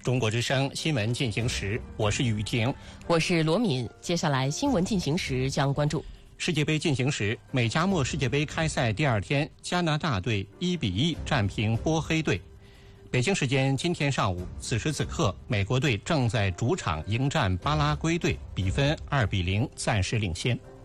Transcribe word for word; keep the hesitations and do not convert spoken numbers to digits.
中国之声新闻进行时，我是雨婷， 我是罗敏。接下来新闻进行时将关注世界杯进行时，美加墨世界杯开赛第二天，加拿大队一比一战平波黑队。北京时间今天上午，此时此刻，美国队正在主场迎战巴拉圭队，比分二比零，暂时领先。